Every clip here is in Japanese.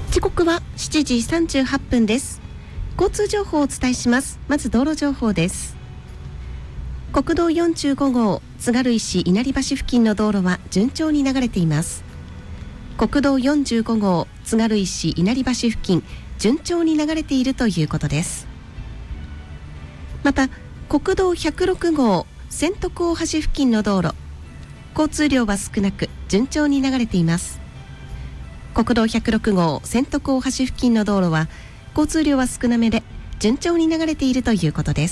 時刻は7時38分です。交通情報をお伝えします。まず道路情報です。国道45号津軽石稲荷橋付近の道路は順調に流れています。国道45号津軽石稲荷橋付近、順調に流れているということです。また国道106号千徳大橋付近の道路、交通量は少なく順調に流れています。国道106号千徳大橋付近の道路は交通量は少なめで順調に流れているということです。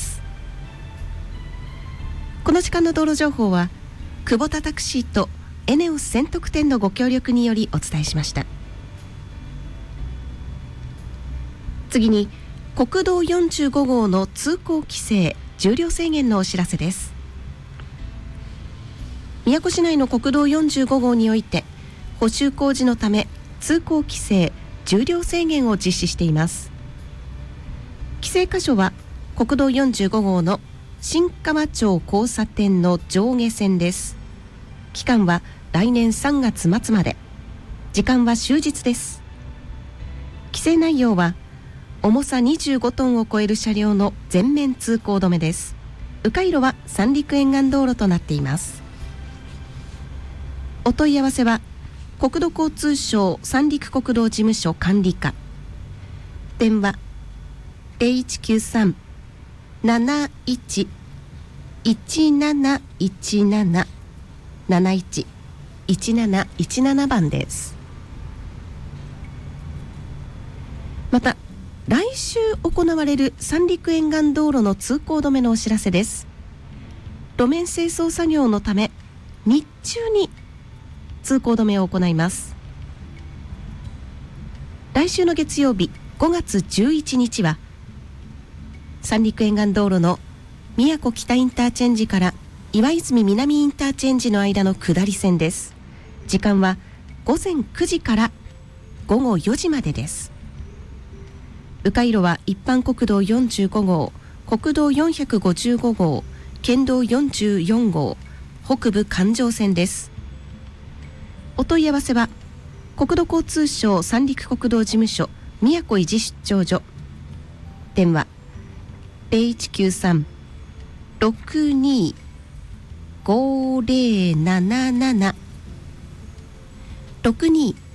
この時間の道路情報は久保田タクシーとエネオス千徳店のご協力によりお伝えしました。次に国道45号の通行規制重量制限のお知らせです。宮古市内の国道45号において補修工事のため通行規制重量制限を実施しています。規制箇所は国道45号の新川町交差点の上下線です。期間は来年3月末まで、時間は終日です。規制内容は重さ25トンを超える車両の全面通行止めです。迂回路は三陸沿岸道路となっています。お問い合わせは国土交通省三陸国道事務所管理課、電話 0193-711717 番です。また来週行われる三陸沿岸道路の通行止めのお知らせです。路面清掃作業のため日中に通行止めを行います。来週の月曜日5月11日は三陸沿岸道路の宮古北インターチェンジから岩泉南インターチェンジの間の下り線です。時間は午前9時から午後4時までです。迂回路は一般国道45号、国道455号、県道44号、北部環状線です。お問い合わせは国土交通省三陸国道事務所宮古維持出張所、電話 0193-625077 625077